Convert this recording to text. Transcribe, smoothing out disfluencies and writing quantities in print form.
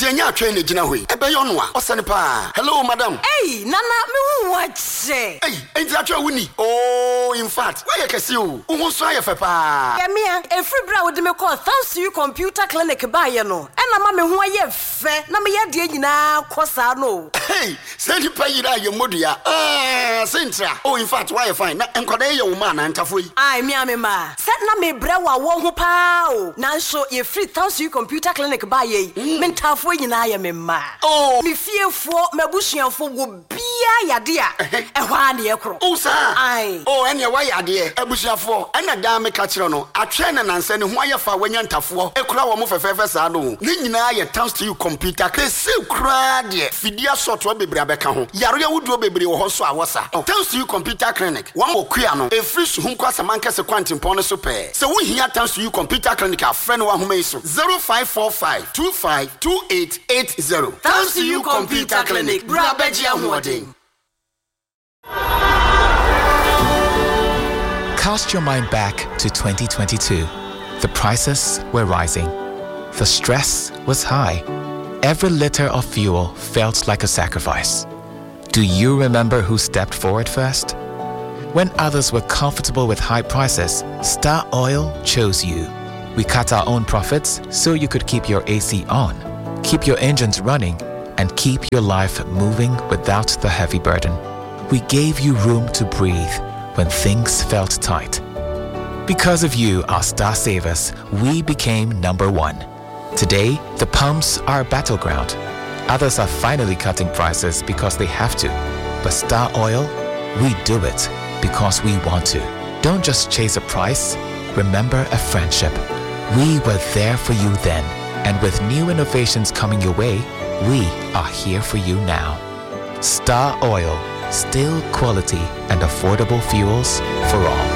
enti anya atwe na gina hoi ebe yo no a osane pa hello madam hey nana me hu wache hey enti atwe wuni oh in fact why you kesi o wo so aye fe pa ya mia efri bra wo de me call thanks to you computer clinic ba ye no na ma me hu aye fe na me ye de nyina kosa no hey say di pa yira ye modua sentra oh in fact why you fine na enkoda ye wo ma na ntafo yi ai mia me ma set na me bra wa wo ho pa o na so ye free thanks to you computer clinic ba ye me ntafo nyina ye me ma oh me fiefo mabusuafo wo bia yade a ehwa na ye kro oh sir ai oh ene wa yade abusuafo ana da me ka kire no atwe na nanse ne ho ayefa wanya ntafo ekura wo mo fefefe sa no ne nyina ye thanks to you computer kese kura de fidia software bebre abeka ho yare wuduo bebre wo ho so awosa thanks to you computer clinic wo mo kua no efri su hu kwasa mankese kwantimpon no so pe se wo hia thanks to you computer clinic afre no wa homa iso 0545252880 thanks to you computer clinic bra beji ahoden. Cast your mind back to 2022. The prices were rising. The stress was high. Every liter of fuel felt like a sacrifice. Do you remember who stepped forward first? When others were comfortable with high prices, Star Oil chose you. We cut our own profits so you could keep your AC on, keep your engines running, and keep your life moving without the heavy burden. We gave you room to breathe when things felt tight. Because of you, our star savers, we became number one. Today, the pumps are a battleground. Others are finally cutting prices because they have to. But Star Oil, we do it because we want to. Don't just chase a price, remember a friendship. We were there for you then, and with new innovations coming your way, we are here for you now. Star Oil, still quality and affordable fuels for all.